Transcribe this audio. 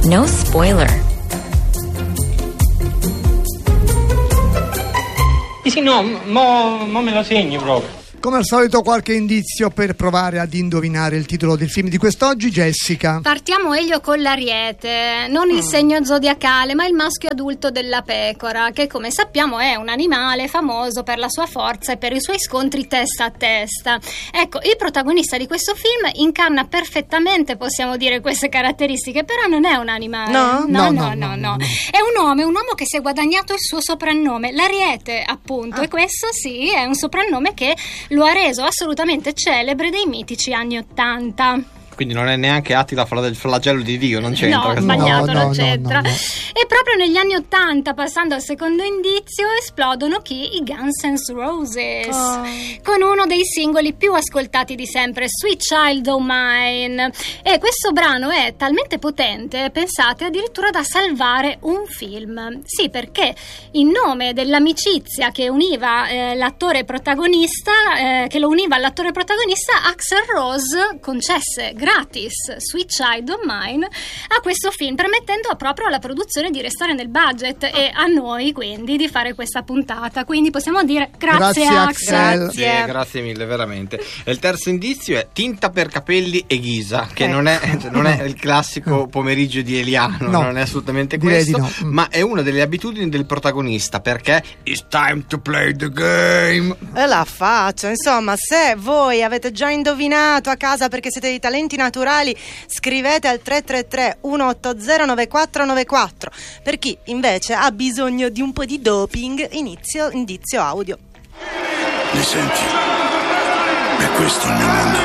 no spoiler. Sì, no, mo me la segni proprio. Come al solito qualche indizio per provare ad indovinare il titolo del film di quest'oggi, Jessica. Partiamo Elio con l'Ariete, non il segno zodiacale ma il maschio adulto della pecora, che come sappiamo è un animale famoso per la sua forza e per i suoi scontri testa a testa. Ecco, il protagonista di questo film incarna perfettamente, possiamo dire, queste caratteristiche, però non è un animale. No. È un uomo che si è guadagnato il suo soprannome, l'Ariete appunto, e questo sì è un soprannome che lo ha reso assolutamente celebre dei mitici anni '80. Quindi non è neanche Attila del flagello di Dio, non c'entra. No, sbagliato, No, non c'entra. no. E proprio negli anni '80, passando al secondo indizio, esplodono chi? I Guns N' Roses, con uno dei singoli più ascoltati di sempre, Sweet Child O' Mine. E questo brano è talmente potente, pensate, addirittura da salvare un film. Sì, perché in nome dell'amicizia che univa l'attore protagonista, che lo univa all'attore protagonista, Axl Rose concesse gratis Sweet Child O' Mine a questo film, permettendo proprio alla produzione di restare nel budget e a noi quindi di fare questa puntata. Quindi possiamo dire grazie Axl. Grazie mille, veramente. E il terzo indizio è tinta per capelli e ghisa, che non è il classico pomeriggio di Eliano, non è assolutamente questo, ma è una delle abitudini del protagonista, perché it's time to play the game. E la faccio, insomma, se voi avete già indovinato a casa perché siete dei talenti naturali, scrivete al 333 180 9494. Per chi invece ha bisogno di un po' di doping, indizio audio. Mi senti? È questo il mio mondo.